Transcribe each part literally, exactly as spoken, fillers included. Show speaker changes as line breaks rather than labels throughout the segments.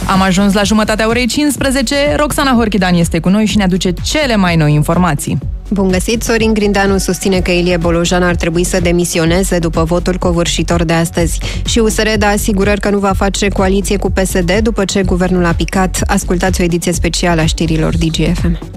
Am ajuns la jumătatea orei cincisprezece. Roxana Horchidan este cu noi și ne aduce cele mai noi informații.
Bun găsit! Sorin Grindeanu susține că Ilie Bolojan ar trebui să demisioneze după votul covârșitor de astăzi. Și U S R dă asigurări că nu va face coaliție cu P S D după ce guvernul a picat. Ascultați o ediție specială a știrilor D G F M.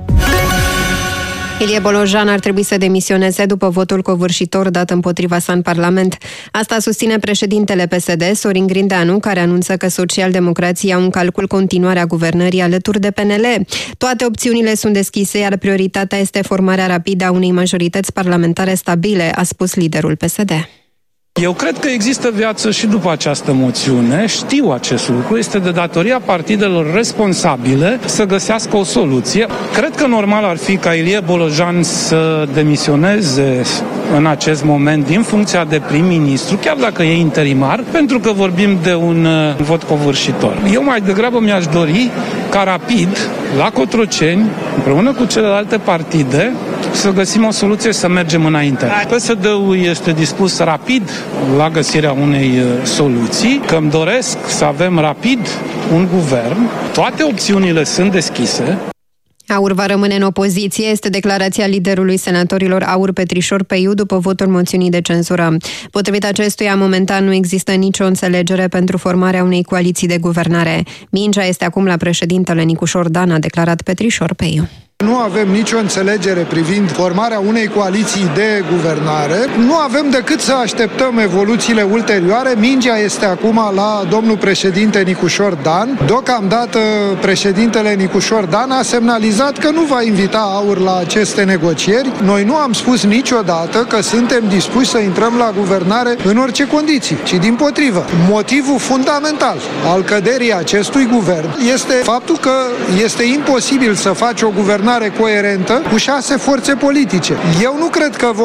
Ilie Bolojan ar trebui să demisioneze după votul covârșitor dat împotriva sa în Parlament. Asta susține președintele P S D, Sorin Grindeanu, care anunță că socialdemocrații au în calcul continuarea guvernării alături de P N L. Toate opțiunile sunt deschise, iar prioritatea este formarea rapidă a unei majorități parlamentare stabile, a spus liderul P S D.
Eu cred că există viață și după această moțiune, știu acest lucru, este de datoria partidelor responsabile să găsească o soluție. Cred că normal ar fi ca Ilie Bolojan să demisioneze în acest moment din funcția de prim-ministru, chiar dacă e interimar, pentru că vorbim de un vot covârșitor. Eu mai degrabă mi-aș dori ca rapid, la Cotroceni, împreună cu celelalte partide, să găsim o soluție, să mergem înainte. P S D-ul este dispus rapid la găsirea unei soluții, că îmi doresc să avem rapid un guvern. Toate opțiunile sunt deschise.
AUR va rămâne în opoziție, este declarația liderului senatorilor AUR Petrișor Peiu după votul moțiunii de cenzură. Potrivit acestuia, momentan nu există nicio înțelegere pentru formarea unei coaliții de guvernare. Mingea este acum la președintele Nicușor Dan, a declarat Petrișor Peiu.
Nu avem nicio înțelegere privind formarea unei coaliții de guvernare. Nu avem decât să așteptăm evoluțiile ulterioare. Mingea este acum la domnul președinte Nicușor Dan. Deocamdată președintele Nicușor Dan a semnalizat că nu va invita AUR la aceste negocieri. Noi nu am spus niciodată că suntem dispuși să intrăm la guvernare în orice condiții, ci dimpotrivă. Motivul fundamental al căderii acestui guvern este faptul că este imposibil să faci o guvernare coerentă cu șase forțe politice. Eu nu cred că